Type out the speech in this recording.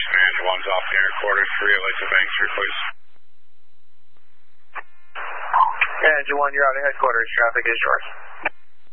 Engine 1's off the air quarters, 308 to Bank Street, please. Engine 1, you're out of headquarters. Traffic is yours.